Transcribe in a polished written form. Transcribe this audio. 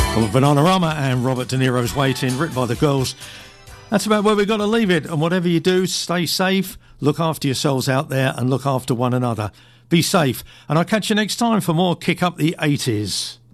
Well, Bananarama and Robert De Niro's Waiting, written by the Girls. That's about where we've got to leave it. And whatever you do, stay safe, look after yourselves out there and look after one another. Be safe. And I'll catch you next time for more Kick Up the 80s.